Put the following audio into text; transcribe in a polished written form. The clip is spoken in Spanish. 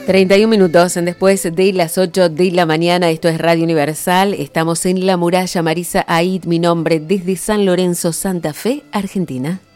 31 minutos después de las 8 de la mañana, esto es Radio Universal, estamos en La Muralla. Marisa Aid, mi nombre, desde San Lorenzo, Santa Fe, Argentina.